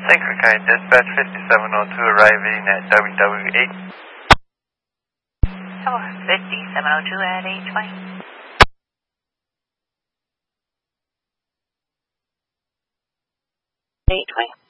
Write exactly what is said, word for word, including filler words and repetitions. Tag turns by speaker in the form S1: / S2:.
S1: Thanks for calling dispatch fifty-seven oh two arriving at W W eight.
S2: Hello, fifty-seven oh two at eight twenty. eight twenty.